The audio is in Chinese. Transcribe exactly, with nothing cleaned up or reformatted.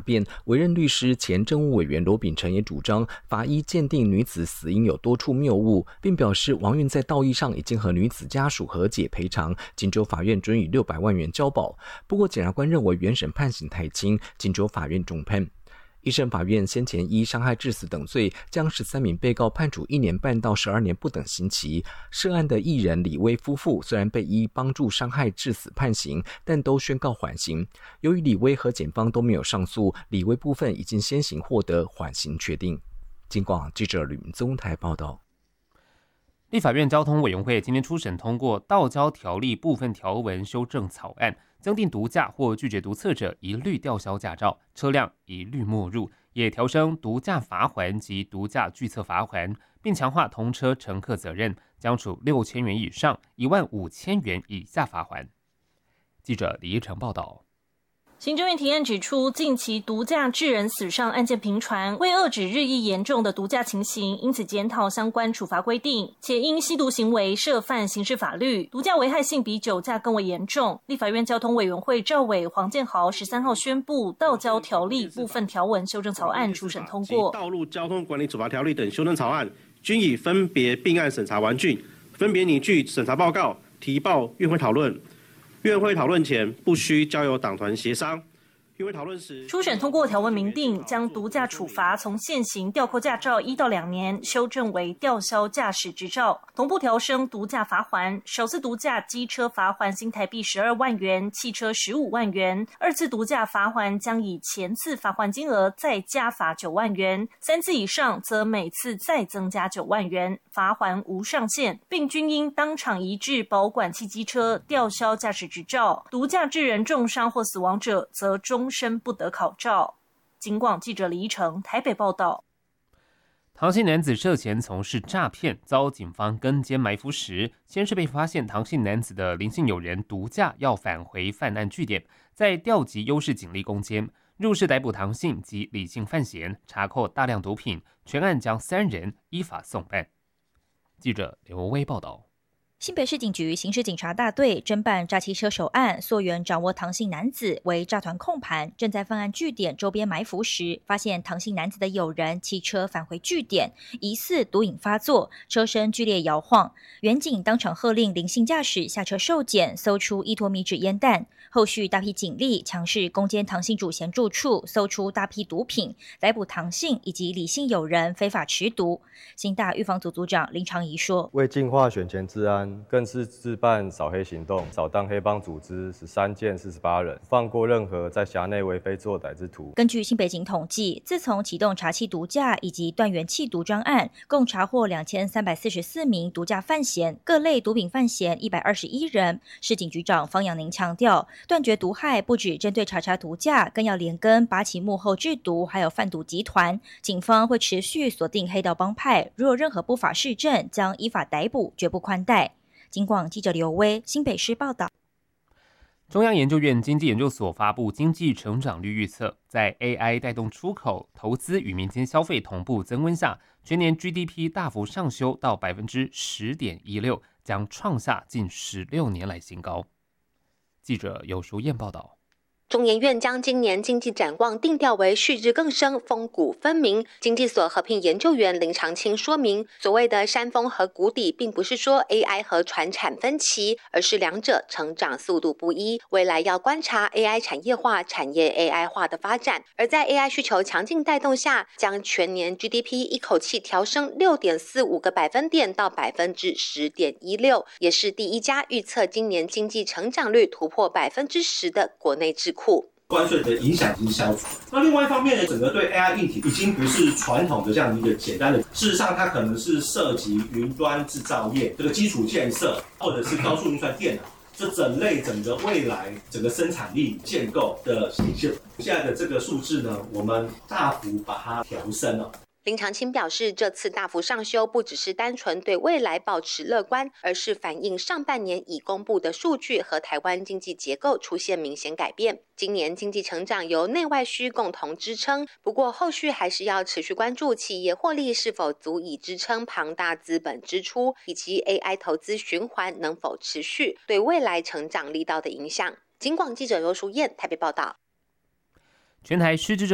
辩，委任律师前政务委员罗秉成也主张法医鉴定女子死因有多处谬误，并表示王运在道义上已经和女子家属和解赔偿，锦州法院准以六百万元交保。不过检察官认为原审判刑太轻，锦州法院重判。一审法院先前依伤害致死等罪，将十三名被告判处一年半到十二年不等刑期。涉案的艺人李威夫妇虽然被依帮助伤害致死判刑，但都宣告缓刑。由于李威和检方都没有上诉，李威部分已经先行获得缓刑确定。警广记者吕明宗台报道。 立法院交通委员会今天初审通过《道交条例》部分条文修正草案，增订毒驾或拒绝毒测者一律吊销驾照，车辆一律没入，也调升毒驾罚锾及毒驾拒测罚锾，并强化同车乘客责任，将处六千元以上一万五千元以下罚锾。记者李一成报道。 行政院提案指出，近期毒驾致人死伤案件频传，为遏止日益严重的毒驾情形，因此检讨相关处罚规定，且因吸毒行为涉犯刑事法律，毒驾危害性比酒驾更为严重。立法院交通委员会召委黄建豪十三号宣布，道交条例部分条文修正草案初审通过。 道路交通管理处罚条例等修正草案均已分别并案审查完竣，分别拟具审查报告提报院会讨论。院会讨论前不需交由党团协商。院会讨论时， 初审通过条文明定，将毒驾处罚从现行吊扣驾照一到两年，修正为吊销驾驶执照，同步调升毒驾罚锾，首次毒驾机车罚锾新台币十二万元，汽车十五万元；二次毒驾罚锾将以前次罚锾金额再加罚九万元，三次以上则每次再增加九万元，罚锾无上限，并均应当场移至保管汽机车，吊销驾驶执照。毒驾致人重伤或死亡者，则终身不得考照。警广记者李一成台北报道。 唐姓男子涉嫌从事诈骗，遭警方跟监埋伏时，先是被发现唐姓男子的林姓友人毒驾要返回犯案据点，再调集优势警力攻坚，入室逮捕唐姓及李姓犯嫌，查扣大量毒品，全案将三人依法送办。记者刘威报道。 新北市警局刑事警察大队侦办诈欺车手案，溯源掌握唐姓男子为诈团控盘，正在犯案据点周边埋伏时，发现唐姓男子的友人骑车返回据点，疑似毒瘾发作，车身剧烈摇晃。员警当场喝令林姓驾驶下车受检，搜出一坨米纸烟弹。后续大批警力强势攻坚唐姓主嫌住处，搜出大批毒品，逮捕唐姓以及李姓友人非法持毒。新大预防组组长林长仪说：“ 为净化选前治安，更是自办扫黑行动，扫荡黑帮组织十三件四十八人，放过任何在辖内为非作歹之徒。” 根据新北警统计，自从启动查缉毒驾以及断源弃毒专案，共查获两千三百四十四名毒驾犯嫌，各类毒品犯嫌一百二十一人。市警局长方养宁强调，断绝毒害不只针对查查毒驾，更要连根拔起幕后制毒还有贩毒集团。警方会持续锁定黑道帮派，如有任何不法事证，将依法逮捕，绝不宽待。警广记者刘威新北市报道。 中央研究院经济研究所发布经济成长率预测，在 A I 带动出口、投资与民间消费同步增温下，全年 G D P 大幅上修到 百分之十点一六， 将创下近十六年来新高。记者尤淑燕报道。 中研院将今年经济展望定调为旭日更生、风谷分明。经济所合聘研究员林长青说明，所谓的山峰和谷底，并不是说 A I 和传产分歧，而是两者成长速度不一。未来要观察 A I 产业化、产业 A I 化的发展。而在 A I 需求强劲带动下，将全年 G D P 一口气调升 六点四五个百分点到 百分之十点一六， 也是第一家预测今年经济成长率突破 百分之十 的国内智库。 关税的影响已经消除。那另外一方面呢，整个对 A I 硬体已经不是传统的这样的一个简单的，事实上它可能是涉及云端制造业这个基础建设，或者是高速运算电脑，这整类整个未来整个生产力建构的体现。现在的这个数字呢，我们大幅把它调升了。 林长青表示，这次大幅上修不只是单纯对未来保持乐观，而是反映上半年已公布的数据和台湾经济结构出现明显改变。今年经济成长由内外需共同支撑，不过后续还是要持续关注企业获利是否足以支撑庞大资本支出，以及 A I 投资循环能否持续，对未来成长力道的影响。警广记者尤淑燕台北报道。 全台失智症